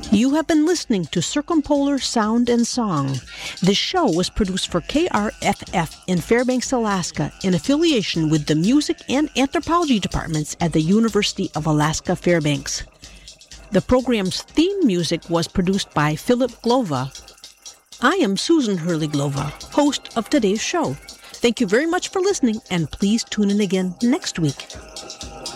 You have been listening to Circumpolar Sound and Song. This show was produced for KRFF in Fairbanks, Alaska, in affiliation with the Music and Anthropology departments at the University of Alaska Fairbanks. The program's theme music was produced by Philip Glova. I am Susan Hurley Glova, host of today's show. Thank you very much for listening, and please tune in again next week.